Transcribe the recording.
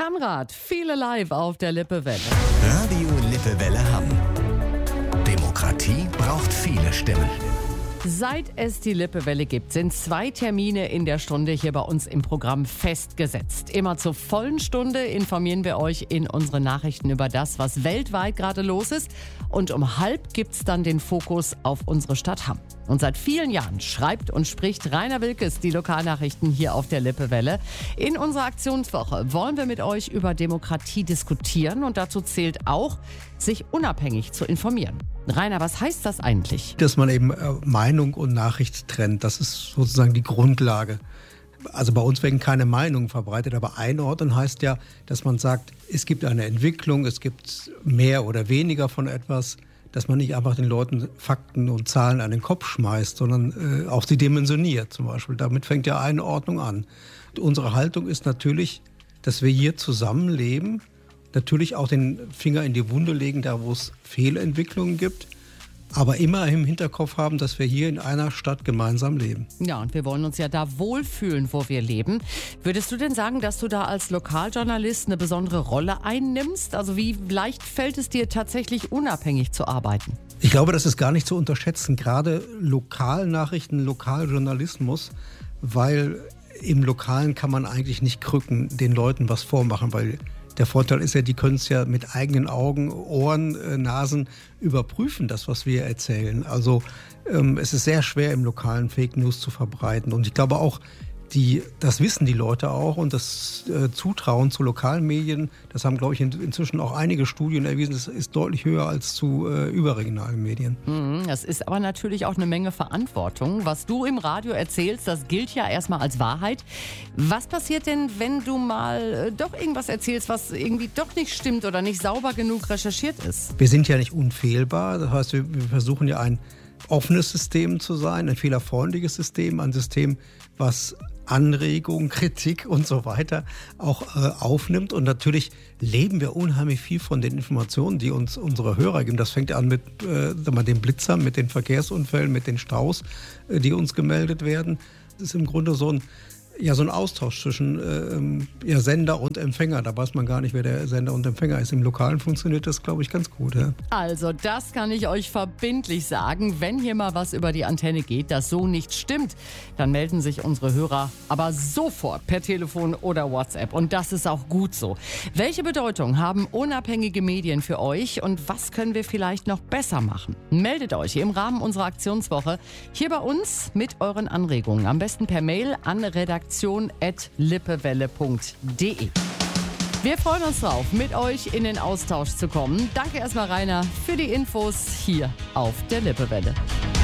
Zahnrad, viele live auf der Lippewelle. Radio Lippewelle Hamm. Demokratie braucht viele Stimmen. Seit es die Lippewelle gibt, sind 2 Termine in der Stunde hier bei uns im Programm festgesetzt. Immer zur vollen Stunde informieren wir euch in unseren Nachrichten über das, was weltweit gerade los ist. Und um 12:30 gibt's dann den Fokus auf unsere Stadt Hamm. Und seit vielen Jahren schreibt und spricht Rainer Wilkes die Lokalnachrichten hier auf der Lippewelle. In unserer Aktionswoche wollen wir mit euch über Demokratie diskutieren und dazu zählt auch, sich unabhängig zu informieren. Rainer, was heißt das eigentlich? Dass man eben Meinung und Nachricht trennt, das ist sozusagen die Grundlage. Also bei uns werden keine Meinungen verbreitet, aber einordnen heißt ja, dass man sagt, es gibt eine Entwicklung, es gibt mehr oder weniger von etwas, dass man nicht einfach den Leuten Fakten und Zahlen an den Kopf schmeißt, sondern auch sie dimensioniert zum Beispiel. Damit fängt ja Einordnung an. Und unsere Haltung ist natürlich, dass wir hier zusammenleben, natürlich auch den Finger in die Wunde legen, da wo es Fehlentwicklungen gibt, aber immer im Hinterkopf haben, dass wir hier in einer Stadt gemeinsam leben. Ja, und wir wollen uns ja da wohlfühlen, wo wir leben. Würdest du denn sagen, dass du da als Lokaljournalist eine besondere Rolle einnimmst? Also wie leicht fällt es dir tatsächlich unabhängig zu arbeiten? Ich glaube, das ist gar nicht zu unterschätzen, gerade Lokalnachrichten, Lokaljournalismus, weil im Lokalen kann man eigentlich nicht krücken, den Leuten was vormachen, weil der Vorteil ist ja, die können es ja mit eigenen Augen, Ohren, Nasen überprüfen, das, was wir erzählen. Also es ist sehr schwer, im Lokalen Fake News zu verbreiten. Und ich glaube auch, das wissen die Leute auch und das Zutrauen zu lokalen Medien, das haben, glaube ich, inzwischen auch einige Studien erwiesen, das ist deutlich höher als zu überregionalen Medien. Das ist aber natürlich auch eine Menge Verantwortung. Was du im Radio erzählst, das gilt ja erstmal als Wahrheit. Was passiert denn, wenn du mal doch irgendwas erzählst, was irgendwie doch nicht stimmt oder nicht sauber genug recherchiert ist? Wir sind ja nicht unfehlbar, das heißt, wir versuchen ja ein offenes System zu sein, ein fehlerfreundliches System, ein System, was Anregungen, Kritik und so weiter auch aufnimmt. Und natürlich leben wir unheimlich viel von den Informationen, die uns unsere Hörer geben. Das fängt an mit den Blitzern, mit den Verkehrsunfällen, mit den Staus, die uns gemeldet werden. Das ist im Grunde so ein Austausch zwischen Sender und Empfänger. Da weiß man gar nicht, wer der Sender und Empfänger ist. Im Lokalen funktioniert das, glaube ich, ganz gut. Ja? Also das kann ich euch verbindlich sagen. Wenn hier mal was über die Antenne geht, das so nicht stimmt, dann melden sich unsere Hörer aber sofort per Telefon oder WhatsApp. Und das ist auch gut so. Welche Bedeutung haben unabhängige Medien für euch und was können wir vielleicht noch besser machen? Meldet euch im Rahmen unserer Aktionswoche hier bei uns mit euren Anregungen. Am besten per Mail an redaktion@lippewelle.de. Wir freuen uns drauf, mit euch in den Austausch zu kommen. Danke erstmal, Rainer, für die Infos hier auf der Lippewelle.